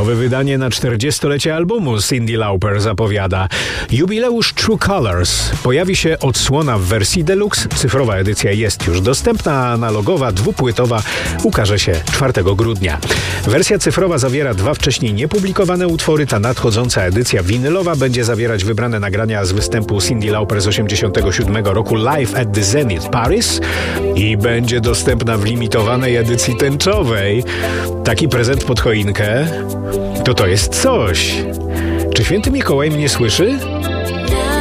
Nowe wydanie na 40-lecie albumu Cyndi Lauper zapowiada. Jubileusz True Colors. Pojawi się odsłona w wersji deluxe. Cyfrowa edycja jest już dostępna, a analogowa, dwupłytowa ukaże się 4 grudnia. Wersja cyfrowa zawiera 2 wcześniej niepublikowane utwory. Ta nadchodząca edycja winylowa będzie zawierać wybrane nagrania z występu Cyndi Lauper z 1987 roku Live at the Zenith Paris i będzie dostępna w limitowanej edycji tęczowej. Taki prezent pod choinkę to jest coś. Czy święty Mikołaj mnie słyszy?